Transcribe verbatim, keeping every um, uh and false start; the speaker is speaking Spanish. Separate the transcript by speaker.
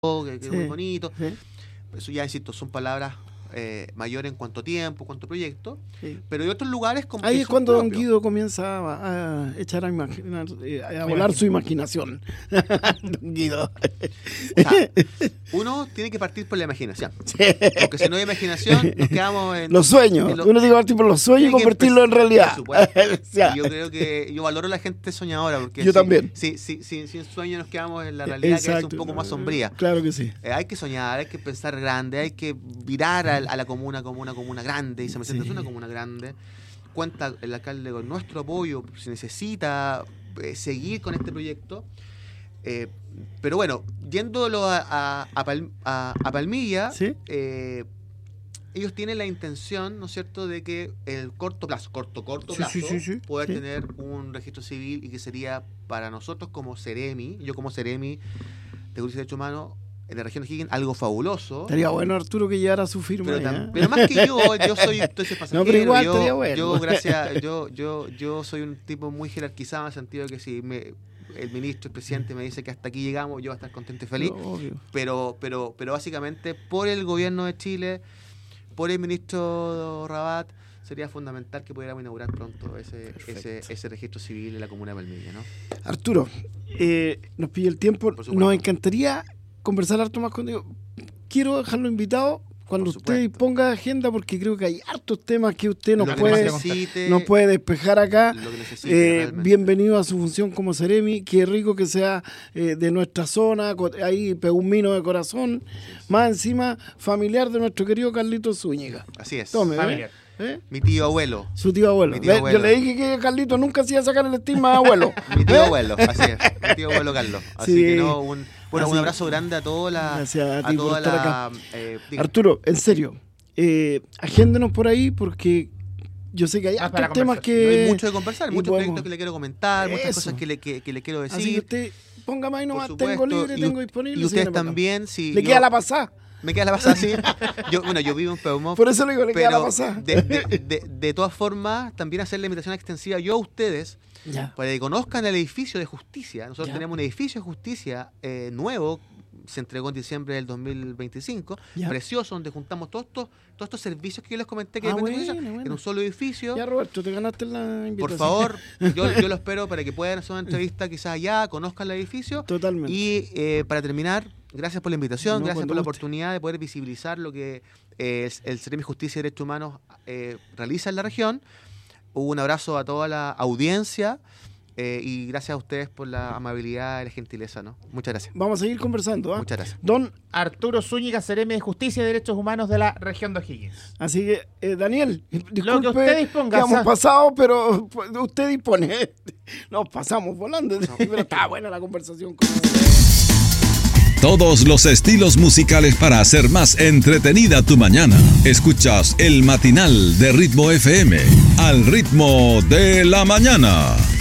Speaker 1: que, que sí, es muy bonito. Sí. Eso ya, insisto, son palabras eh, mayores en cuanto a tiempo, en cuanto a proyecto. Sí. Pero hay otros lugares como
Speaker 2: ahí es cuando propios. Don Guido comienza a, a echar a, imaginar, eh, a volar su imaginación. Don Guido.
Speaker 1: O sea, uno tiene que partir por la imaginación. Sí. Porque si no hay imaginación, nos quedamos en...
Speaker 2: Los sueños. En lo, uno tiene que partir por los sueños y convertirlos en realidad.
Speaker 1: Por supuesto. Y yo creo que yo valoro a la gente soñadora. Porque
Speaker 2: yo
Speaker 1: si,
Speaker 2: también.
Speaker 1: Si, si, si, si en sueño nos quedamos en la realidad, exacto, que es un poco más sombría.
Speaker 2: Claro que sí.
Speaker 1: Eh, hay que soñar, hay que pensar grande, hay que virar a, a la comuna como una comuna grande. Y se me siente, sí, es una comuna grande. Cuenta el alcalde con nuestro apoyo, si necesita eh, seguir con este proyecto. Eh, pero bueno, yéndolo a, a, a, Pal, a, a Palmilla, ¿sí? eh, ellos tienen la intención, ¿no es cierto?, de que el corto plazo, corto, corto plazo, sí, sí, sí, sí, poder sí. tener un registro civil y que sería para nosotros como Ceremi, yo como Ceremi de Justicia y Derechos Humanos, en la región de Higgins, algo fabuloso.
Speaker 2: Estaría bueno, Arturo, que llevara su firma.
Speaker 1: Pero,
Speaker 2: ¿eh?
Speaker 1: pero más que yo, yo soy entonces pasajero.
Speaker 2: No, pero igual
Speaker 1: yo,
Speaker 2: estaría bueno.
Speaker 1: Yo, gracias, yo, yo, yo soy un tipo muy jerarquizado en el sentido de que si me, el ministro, el presidente me dice que hasta aquí llegamos, yo voy a estar contento y feliz.
Speaker 2: No,
Speaker 1: pero, pero, pero básicamente por el gobierno de Chile, por el ministro Rabat, sería fundamental que pudiéramos inaugurar pronto ese, ese, ese registro civil en la comuna de Palmilla, ¿no?
Speaker 2: Arturo, eh, nos pide el tiempo. Nos encantaría conversar harto más contigo. Quiero dejarlo invitado cuando usted ponga agenda, porque creo que hay hartos temas que usted nos, puede, necesite, nos puede despejar acá. Necesite, eh, bienvenido a su función como Ceremi. Qué rico que sea eh, de nuestra zona, ahí Pegumino de corazón. Sí, más encima, familiar de nuestro querido Carlitos Zúñiga.
Speaker 1: Así es.
Speaker 2: Tome,
Speaker 1: familiar. ¿Eh? Mi tío abuelo.
Speaker 2: Su tío abuelo.
Speaker 1: Tío abuelo.
Speaker 2: Yo le dije que Carlito nunca se iba a sacar el estigma de abuelo.
Speaker 1: Mi tío abuelo, así es. Mi tío abuelo Carlos. Así sí. que no, un, bueno, un abrazo grande a toda la.
Speaker 2: Gracias a,
Speaker 1: a
Speaker 2: ti
Speaker 1: toda
Speaker 2: por estar
Speaker 1: la.
Speaker 2: Acá. Eh, Arturo, en serio, eh, agéndenos por ahí porque yo sé que hay
Speaker 1: ah,
Speaker 2: otros temas que.
Speaker 1: No hay mucho de conversar, muchos podemos... proyectos que le quiero comentar, Eso. muchas cosas que le, que, que le quiero decir.
Speaker 2: Así que usted, póngame ahí nomás, tengo libre,
Speaker 1: y,
Speaker 2: tengo disponible.
Speaker 1: Y ustedes también, si.
Speaker 2: Le yo... queda la pasada.
Speaker 1: Me queda la pasada, sí. Yo, bueno, yo vivo en Peumont.
Speaker 2: Por eso le digo, le queda la pasada.
Speaker 1: De, de, de, de todas formas, también hacer la invitación extensiva yo a ustedes, ya. para que conozcan el edificio de justicia. Nosotros ya. tenemos un edificio de justicia eh, nuevo, se entregó en diciembre del dos mil veinticinco, ya. precioso, donde juntamos todos estos, todos estos servicios que yo les comenté que
Speaker 2: ah,
Speaker 1: bueno,
Speaker 2: bueno.
Speaker 1: en un solo edificio.
Speaker 2: Ya, Roberto, te ganaste la invitación.
Speaker 1: Por favor, yo, yo lo espero para que puedan hacer una entrevista quizás allá, conozcan el edificio.
Speaker 2: Totalmente.
Speaker 1: Y eh, para terminar, gracias por la invitación, no, gracias por la
Speaker 2: guste.
Speaker 1: oportunidad de poder visibilizar lo que eh, el Ceremi Justicia y Derechos Humanos eh, realiza en la región. Un abrazo a toda la audiencia eh, y gracias a ustedes por la amabilidad y la gentileza, ¿no? Muchas gracias.
Speaker 2: Vamos a seguir conversando. ¿eh?
Speaker 1: Muchas gracias.
Speaker 2: Don
Speaker 3: Arturo Zúñiga, Ceremi de Justicia y Derechos Humanos de la región de O'Higgins.
Speaker 2: Así que, eh, Daniel, disculpe
Speaker 3: lo que usted disponga,
Speaker 2: que hemos pasado, pero usted dispone. Nos pasamos volando, no. pero está buena la conversación con usted.
Speaker 4: Todos los estilos musicales para hacer más entretenida tu mañana. Escuchas el matinal de Ritmo F M, al ritmo de la mañana.